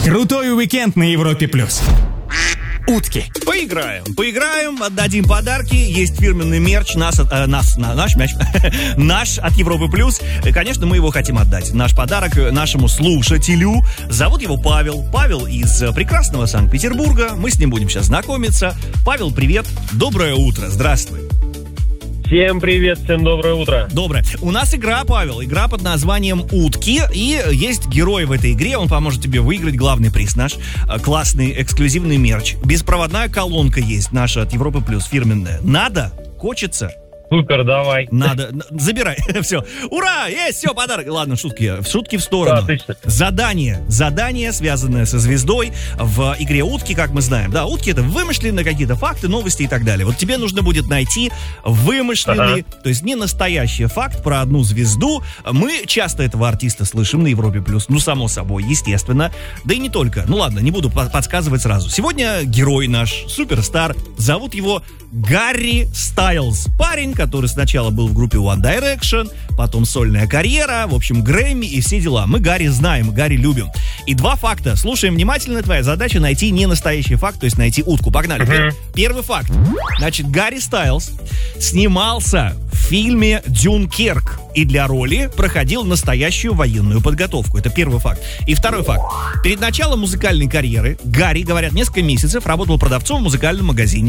Крутой уикенд на Европе+. Утки. Поиграем, отдадим подарки. Есть фирменный мерч наш от Европы Плюс. И, конечно, мы его хотим отдать. Наш подарок нашему слушателю. Зовут его Павел. Павел из прекрасного Санкт-Петербурга. Мы с ним будем сейчас знакомиться. Павел, привет. Доброе утро. Здравствуй. Всем привет, всем доброе утро. Доброе. У нас игра, Павел, игра под названием «Утки». И есть герой в этой игре, он поможет тебе выиграть главный приз, наш классный эксклюзивный мерч. Беспроводная колонка есть наша от Европы Плюс, фирменная. Надо? Хочется? Супер, давай. Надо. Забирай. Все. Ура! Есть, все, подарок. Ладно, шутки в сторону. Отлично. Задание, связанное со звездой в игре «Утки», как мы знаем. Да, утки — это вымышленные какие-то факты, новости и так далее. Вот тебе нужно будет найти вымышленный, то есть не настоящий факт про одну звезду. Мы часто этого артиста слышим на Европе Плюс. Ну, само собой, естественно. Да и не только. Ну ладно, не буду подсказывать сразу. Сегодня герой наш, суперстар. Зовут его Гарри Стайлз. Парень, который сначала был в группе One Direction, потом сольная карьера, в общем, Грэмми и все дела. Мы Гарри знаем, Гарри любим. И два факта. Слушаем внимательно. Твоя задача — найти не настоящий факт, то есть найти утку. Погнали. Первый факт. Значит, Гарри Стайлз снимался в фильме «Дюнкерк» и для роли проходил настоящую военную подготовку. Это первый факт. И второй факт. Перед началом музыкальной карьеры Гарри, говорят, несколько месяцев работал продавцом в музыкальном магазине.